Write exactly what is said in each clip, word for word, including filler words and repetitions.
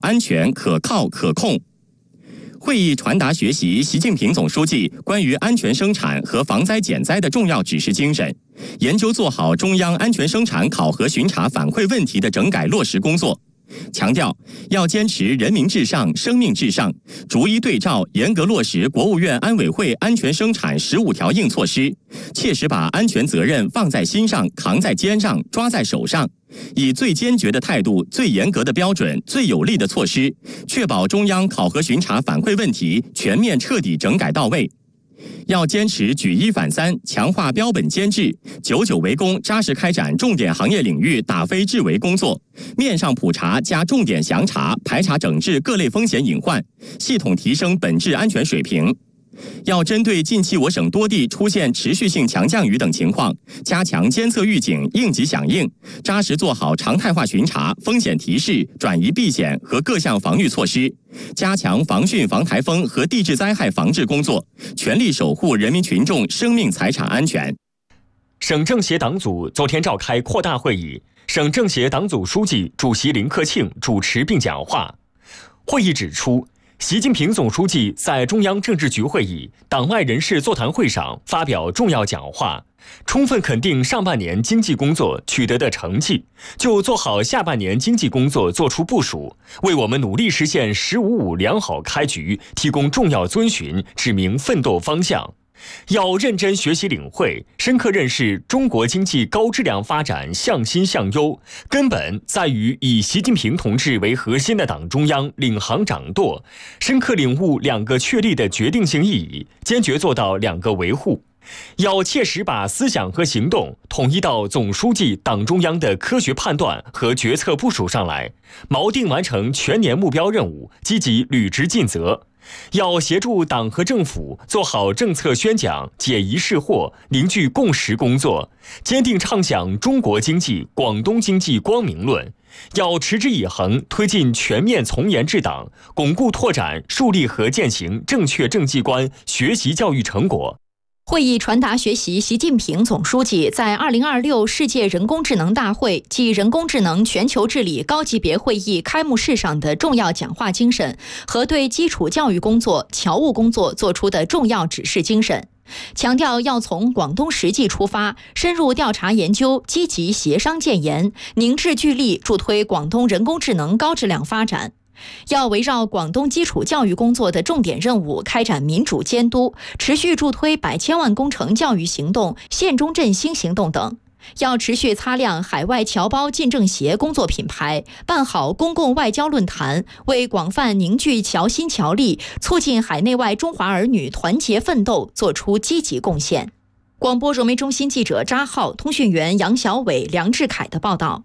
安全、可靠、可控。会议传达学习习近平总书记关于安全生产和防灾减灾的重要指示精神，研究做好中央安全生产考核巡查反馈问题的整改落实工作。强调要坚持人民至上、生命至上，逐一对照、严格落实国务院安委会安全生产十五条硬措施，切实把安全责任放在心上、扛在肩上、抓在手上，以最坚决的态度、最严格的标准、最有力的措施，确保中央考核巡查反馈问题全面彻底整改到位。要坚持举一反三，强化标本监制，久久为功，扎实开展重点行业领域打非治为工作，面上普查加重点详查，排查整治各类风险隐患，系统提升本质安全水平。要针对近期我省多地出现持续性强降雨等情况，加强监测预警、应急响应，扎实做好常态化巡查、风险提示、转移避险和各项防御措施，加强防汛防台风和地质灾害防治工作，全力守护人民群众生命财产安全。 省政协党组昨天召开扩大会议，省政协党组书记、主席林克庆主持并讲话。会议指出，习近平总书记在中央政治局会议、党外人士座谈会上发表重要讲话，充分肯定上半年经济工作取得的成绩，就做好下半年经济工作作出部署，为我们努力实现“十五五”良好开局提供重要遵循，指明奋斗方向。要认真学习领会，深刻认识中国经济高质量发展向新向优，根本在于以习近平同志为核心的党中央领航掌舵，深刻领悟两个确立的决定性意义，坚决做到两个维护。要切实把思想和行动统一到总书记、党中央的科学判断和决策部署上来，锚定完成全年目标任务，积极履职尽责。要协助党和政府做好政策宣讲、解疑释惑、凝聚共识工作，坚定畅想中国经济、广东经济光明论。要持之以恒推进全面从严治党，巩固拓展、树立和践行正确政绩观学习教育成果。 会议传达学习习近平总书记在二零二六世界人工智能大会暨人工智能全球治理高级别会议开幕式上的重要讲话精神和对基础教育工作、侨务工作作出的重要指示精神，强调要从广东实际出发，深入调查研究，积极协商建言，凝智聚力，助推广东人工智能高质量发展。要围绕广东基础教育工作的重点任务开展民主监督，持续助推百千万工程教育行动、县中振兴行动等。要持续擦亮海外侨胞进政协工作品牌，办好公共外交论坛，为广泛凝聚侨心侨力，促进海内外中华儿女团结奋斗做出积极贡献。广播融媒中心记者扎浩、通讯员杨小伟、梁志凯的报道。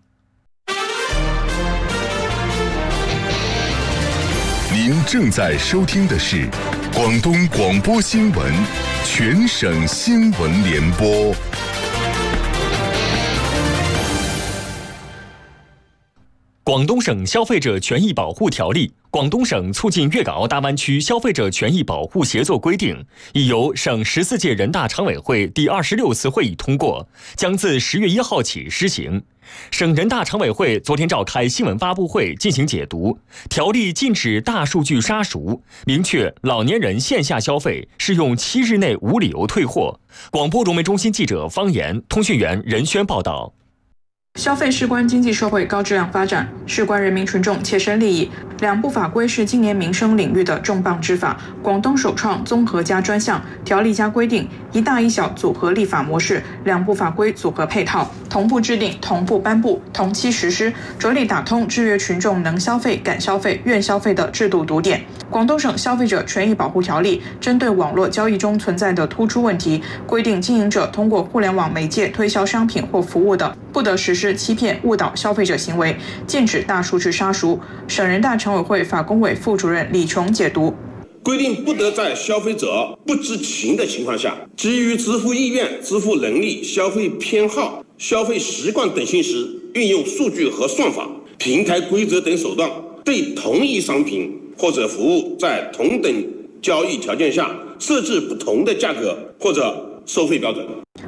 您正在收听的是广东广播新闻全省新闻联播。 广东省消费者权益保护条例、广东省促进粤港澳大湾区消费者权益保护协作规定已由省十四届人大常委会第二十六次会议通过，将自十月一号起施行。省人大常委会昨天召开新闻发布会进行解读，条例禁止大数据杀熟，明确老年人线下消费适用七日内无理由退货。广播融媒中心记者方言、通讯员任轩报道。 消费事关经济社会高质量发展，事关人民群众切身利益。两部法规是今年民生领域的重磅之法，广东首创综合加专项条例加规定，一大一小组合立法模式，两部法规组合配套，同步制定、同步颁布、同期实施，着力打通制约群众能消费、敢消费、愿消费的制度堵点。广东省消费者权益保护条例针对网络交易中存在的突出问题，规定经营者通过互联网媒介推销商品或服务的，不得实施欺骗、误导消费者行为，禁止大数据杀熟。省人大常委会法工委副主任李琼解读， 规定不得在消费者不知情的情况下，基于支付意愿、支付能力、消费偏好、消费习惯等信息，运用数据和算法、平台规则等手段，对同一商品或者服务在同等交易条件下设置不同的价格或者收费标准。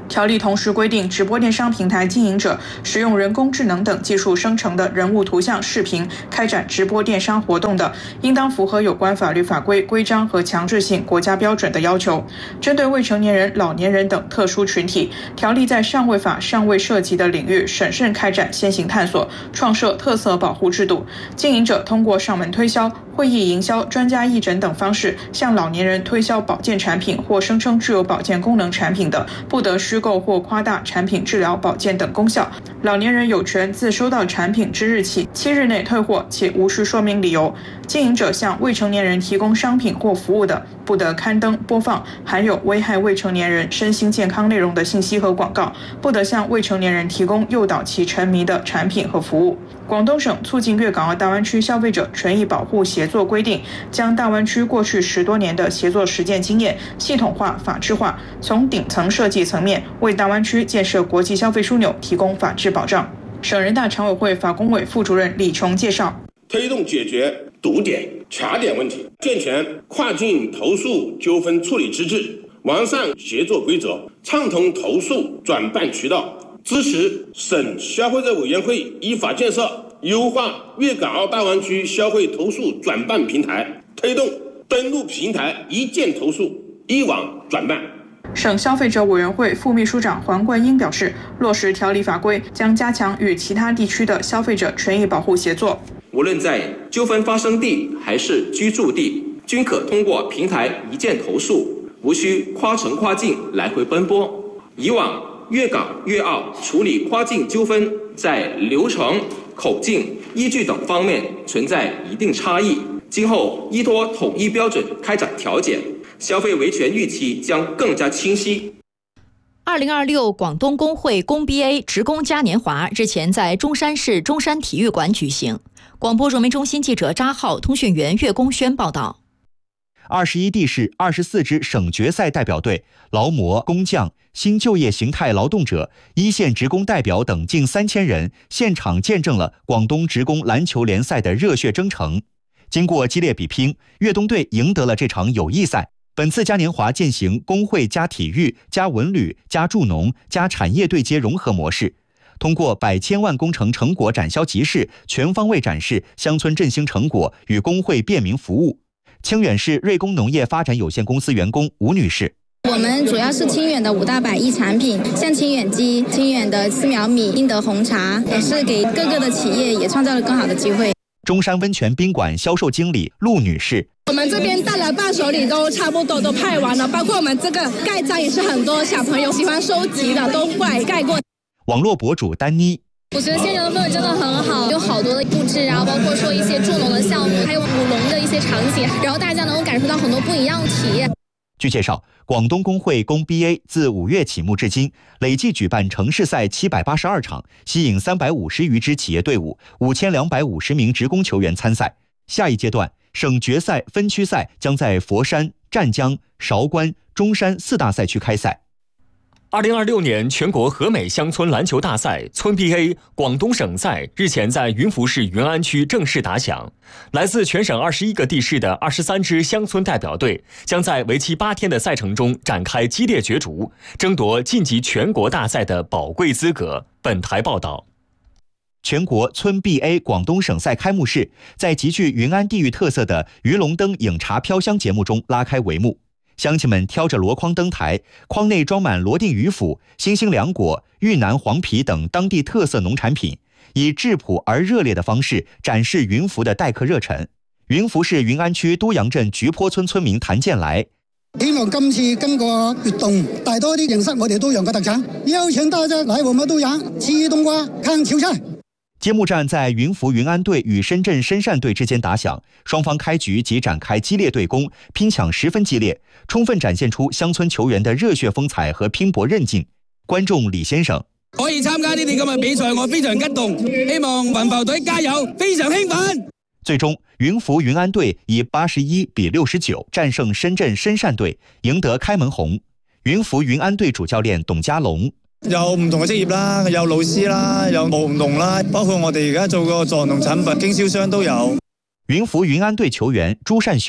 条例同时规定，直播电商平台经营者使用人工智能等技术生成的人物、图像、视频开展直播电商活动的，应当符合有关法律法规、规章和强制性国家标准的要求。针对未成年人、老年人等特殊群体，条例在尚未法尚未涉及的领域审慎开展先行探索，创设特色保护制度。经营者通过上门推销、会议营销、专家义诊等方式向老年人推销保健产品或声称具有保健功能产品的，不得虚构或夸大产品治疗、保健等功效。老年人有权自收到产品之日起七日内退货，且无需说明理由。经营者向未成年人提供商品或服务的，不得刊登、播放含有危害未成年人身心健康内容的信息和广告，不得向未成年人提供诱导其沉迷的产品和服务。广东省促进粤港澳大湾区消费者权益保护协作规定，将大湾区过去十多年的协作实践经验系统化、法治化，从顶层设计层面为大湾区建设国际消费枢纽提供法治保障。省人大常委会法工委副主任李琼介绍， 推动解决堵点、卡点问题，健全跨境投诉纠纷处理机制，完善协作规则，畅通投诉转办渠道，支持省消费者委员会依法建设、优化粤港澳大湾区消费投诉转办平台，推动登录平台一键投诉、一网转办。 省消费者委员会副秘书长黄冠英表示，落实条例法规将加强与其他地区的消费者权益保护协作。 无论在纠纷发生地还是居住地，均可通过平台一键投诉，无需跨城跨境来回奔波。以往粤港、粤澳处理跨境纠纷在流程、口径、依据等方面存在一定差异，今后依托统一标准开展调解，消费维权预期将更加清晰。 二零二六广东工会工 B A 职工嘉年华日前在中山市中山体育馆举行。广播传媒中心记者扎浩、通讯员岳公轩报道。 二十一地市二十四支省决赛代表队、劳模、工匠、新就业形态劳动者、一线职工代表等近三千人现场见证了广东职工篮球联赛的热血征程。经过激烈比拼，粤东队赢得了这场友谊赛。本次嘉年华践行工会加体育加文旅加助农加产业对接融合模式，通过百千万工程成果展销集市，全方位展示乡村振兴成果与工会便民服务。清远市瑞工农业发展有限公司员工吴女士， 我们主要是清远的五大百亿产品，像清远鸡、清远的丝苗米、英德红茶，也是给各个的企业也创造了更好的机会。 中山温泉宾馆销售经理陆女士， 我们这边带了伴手礼都差不多都派完了，包括我们这个盖章也是很多小朋友喜欢收集的，都过来盖过。 网络博主丹妮， 我觉得现场的氛围真的很好，有好多的布置，然后包括说一些助农的项目，还有舞龙的一些场景，然后大家能够感受到很多不一样的体验。 据介绍，广东工会工 B A 自五月启幕至今，累计举办城市赛七百八十二场，吸引三百五十余支企业队伍、五千两百五十名职工球员参赛。下一阶段，省决赛、分区赛将在佛山、湛江、韶关、中山四大赛区开赛。 二零二六年全国和美乡村篮球大赛村 B A 广东省赛日前在云浮市云安区正式打响。来自全省二十一个地市的二十三支乡村代表队将在为期八天的赛程中展开激烈角逐，争夺晋级全国大赛的宝贵资格。本台报道。 全国村 B A 广东省赛开幕式在极具云安地域特色的鱼龙灯饮茶飘香节目中拉开帷幕。乡亲们挑着箩筐登台，筐内装满罗定鱼腐、新兴凉果、豫南黄皮等当地特色农产品，以质朴而热烈的方式展示云浮的待客热忱。云浮市云安區都陽鎮菊坡村村民譚建來， 希望今次經過活動，大多啲認識我哋都陽嘅特產，邀請大家來我們都陽吃冬瓜、看球賽。 揭幕战在云浮云安队与深圳深汕队之间打响，双方开局即展开激烈对攻，拼抢十分激烈，充分展现出乡村球员的热血风采和拼搏韧劲。观众李先生， 可以參加呢啲咁嘅比賽，我非常激動，希望雲浮隊加油，非常興奮。 最終，云浮云安隊以八十一比六十九戰勝深圳深汕隊，贏得開門紅。云浮云安隊主教練董家龍。 有唔同嘅職業啦，有老師啦，有務農啦，包括我哋而家做個助農產品經銷商都有。 雲浮雲安隊球員朱善雄，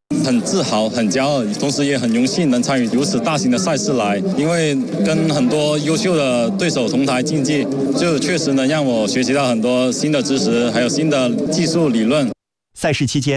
很自豪、很骄傲，同时也很荣幸能参与如此大型的赛事来，因为跟很多优秀的对手同台竞技，就确实能让我学习到很多新的知识，还有新的技术理论。 赛事期间，